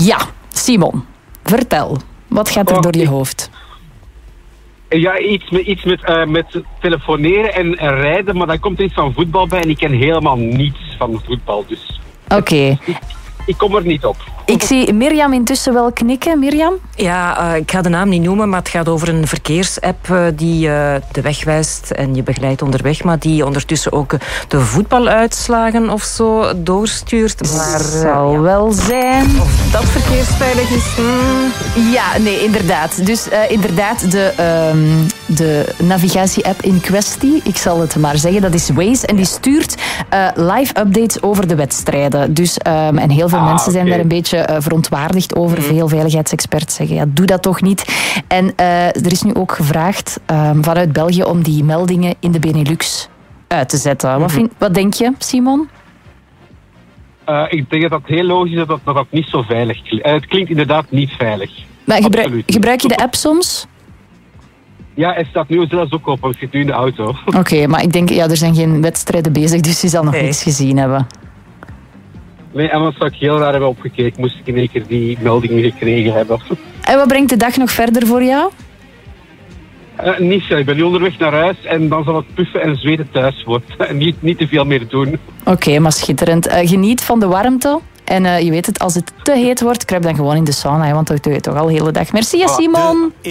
Ja, Simon, vertel. Wat gaat er door je hoofd? Ja, iets met telefoneren en rijden, maar daar komt iets van voetbal bij en ik ken helemaal niets van voetbal. Dus Oké. Ik kom er niet op. Ik zie Mirjam intussen wel knikken. Mirjam? Ja, ik ga de naam niet noemen, maar het gaat over een verkeersapp die de weg wijst en je begeleidt onderweg, maar die ondertussen ook de voetbaluitslagen of zo doorstuurt. Maar zal wel zijn. Of dat verkeersveilig is. Ja, nee, inderdaad. Dus inderdaad, de navigatie-app in kwestie, ik zal het maar zeggen, dat is Waze. En die stuurt live updates over de wedstrijden. Dus, en heel veel mensen zijn daar een beetje verontwaardigd over. Veel veiligheidsexperts zeggen, ja, doe dat toch niet. En er is nu ook gevraagd vanuit België om die meldingen in de Benelux uit te zetten. Wat denk je, Simon? Ik denk dat dat heel logisch is, dat niet zo veilig klinkt. Het klinkt inderdaad niet veilig. Maar gebruik je de app soms? Ja, hij staat nu zelfs ook op, want ik zit nu in de auto. Oké, maar ik denk, ja, er zijn geen wedstrijden bezig, dus je zal nog niets gezien hebben. Nee, en wat zou ik heel raar hebben opgekeken, moest ik in één keer die meldingen gekregen hebben. En wat brengt de dag nog verder voor jou? Niet veel. Ik ben nu onderweg naar huis en dan zal het puffen en zweten thuis worden. En niet te veel meer doen. Oké, maar schitterend. Geniet van de warmte. En je weet het, als het te heet wordt, kruip dan gewoon in de sauna, want dat doe je toch al de hele dag. Merci, Simon.